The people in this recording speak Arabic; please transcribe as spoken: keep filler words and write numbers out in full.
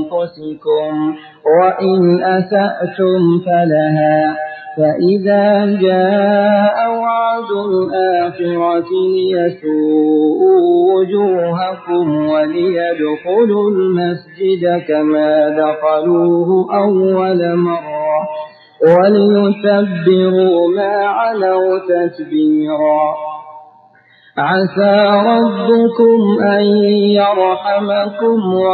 أنفسكم وإن أسأتم فلها فإذا جاء وعد الآخرة ليسوءوا وجوهكم وليدخلوا المسجد كما دخلوه أول مرة وليتبروا ما علوا تتبيرا. عسى ربكم أن يرحمكم